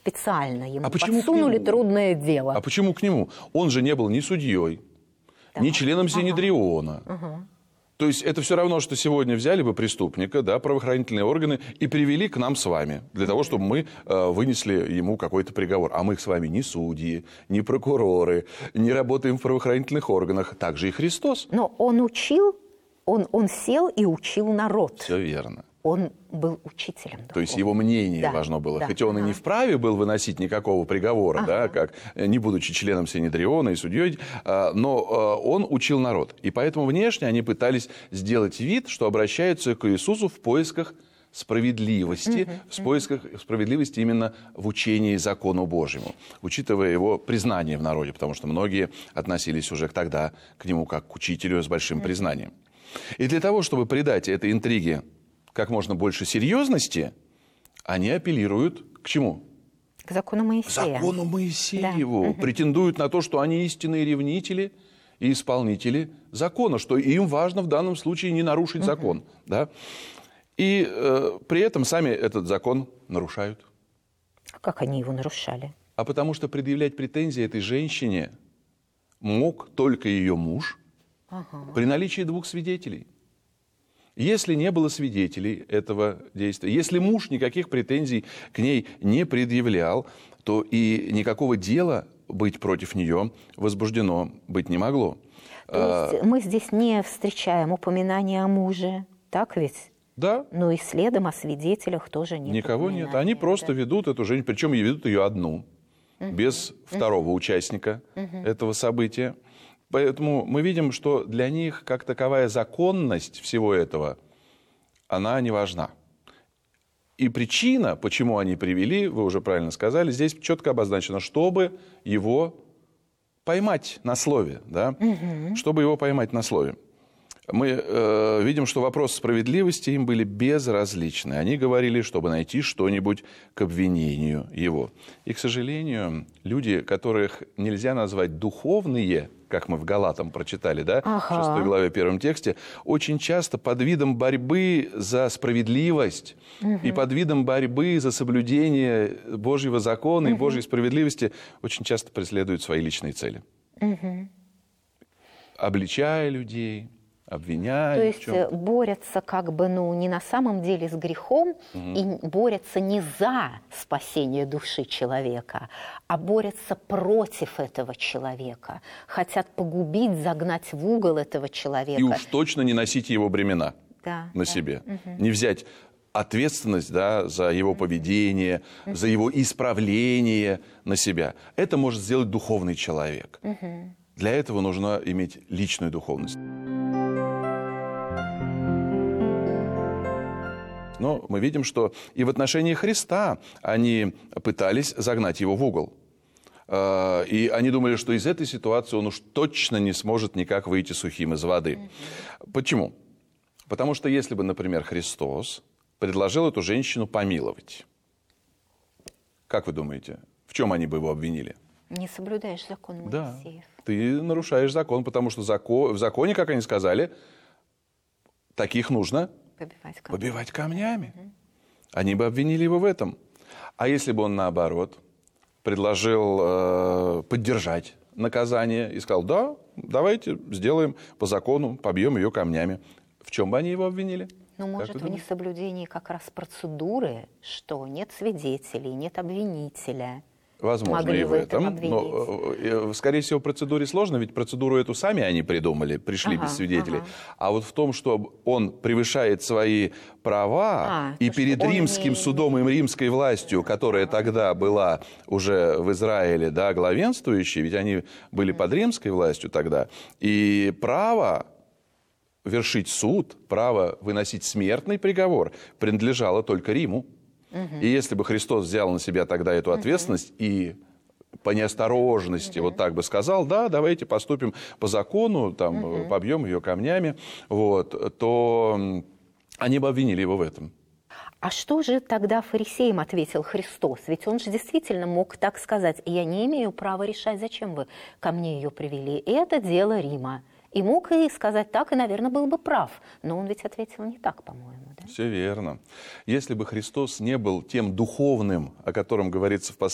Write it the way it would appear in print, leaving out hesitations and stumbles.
специально ему почему подсунули трудное дело. А почему к нему? Он же не был ни судьей, ни членом Синедриона. То есть это все равно, что сегодня взяли бы преступника, да, правоохранительные органы, и привели к нам с вами, для того, чтобы мы вынесли ему какой-то приговор. А мы с вами не судьи, не прокуроры, не работаем в правоохранительных органах. Так же и Христос. Но он учил, он сел и учил народ. Все верно. Он был учителем. То есть его мнение важно было. Хотя он и не вправе был выносить никакого приговора, да, как, не будучи членом Синедриона и судьей, но он учил народ. И поэтому внешне они пытались сделать вид, что обращаются к Иисусу в поисках справедливости, в поисках справедливости именно в учении закону Божьему, учитывая его признание в народе, потому что многие относились уже тогда к нему как к учителю с большим признанием. И для того, чтобы придать этой интриге как можно больше серьезности, они апеллируют к чему? К закону Моисея. К закону Моисееву. Да. Претендуют на то, что они истинные ревнители и исполнители закона, что им важно в данном случае не нарушить закон. Да? И при этом сами этот закон нарушают. А как они его нарушали? А потому что предъявлять претензии этой женщине мог только ее муж при наличии двух свидетелей. Если не было свидетелей этого действия, если муж никаких претензий к ней не предъявлял, то и никакого дела быть против нее возбуждено быть не могло. То есть мы здесь не встречаем упоминания о муже, так ведь? Да. Но и следом о свидетелях тоже нет. Никого нет. Они просто ведут эту женщину, причем ведут ее одну, без второго участника этого события. Поэтому мы видим, что для них как таковая законность всего этого, она не важна. И причина, почему они привели, вы уже правильно сказали, здесь четко обозначено, чтобы его поймать на слове. Да? Чтобы его поймать на слове. Мы видим, что вопросы справедливости им были безразличны. Они говорили, чтобы найти что-нибудь к обвинению его. И, к сожалению, люди, которых нельзя назвать духовные, как мы в Галатам прочитали, да, в 6 главе 1 тексте, очень часто под видом борьбы за справедливость и под видом борьбы за соблюдение Божьего закона и Божьей справедливости очень часто преследуют свои личные цели. Обличая людей, обвиняют. То есть борются как бы, не на самом деле с грехом, и борются не за спасение души человека, а борются против этого человека. Хотят погубить, загнать в угол этого человека. И уж точно не носить его бремена на себе. Не взять ответственность, да, за его поведение, за его исправление на себя. Это может сделать духовный человек. Для этого нужно иметь личную духовность. Но мы видим, что и в отношении Христа они пытались загнать его в угол. И они думали, что из этой ситуации он уж точно не сможет никак выйти сухим из воды. Почему? Потому что если бы, например, Христос предложил эту женщину помиловать, как вы думаете, в чем они бы его обвинили? Не соблюдаешь закон Моисеев. Да, ты нарушаешь закон, потому что в законе, как они сказали, таких нужно побивать камнями. Они бы обвинили его в этом. А если бы он, наоборот, предложил поддержать наказание и сказал, да, давайте сделаем по закону, побьем ее камнями, в чем бы они его обвинили? Ну, может, в несоблюдении как раз процедуры, что нет свидетелей, нет обвинителя. Возможно, и в этом. Но, скорее всего, в процедуре сложно, ведь процедуру эту сами они придумали, пришли без свидетелей. А вот в том, что он превышает свои права, и перед римским судом и римской властью, которая тогда была уже в Израиле, да, главенствующей, ведь они были под римской властью тогда, и право вершить суд, право выносить смертный приговор принадлежало только Риму. И если бы Христос взял на себя тогда эту ответственность и по неосторожности вот так бы сказал, да, давайте поступим по закону, там, побьем ее камнями, вот, то они бы обвинили его в этом. А что же тогда фарисеям ответил Христос? Ведь он же действительно мог так сказать, я не имею права решать, зачем вы ко мне ее привели. И это дело Рима. И мог и сказать так, и, наверное, был бы прав. Но он ведь ответил не так, по-моему. Да? Все верно. Если бы Христос не был тем духовным, о котором говорится в послании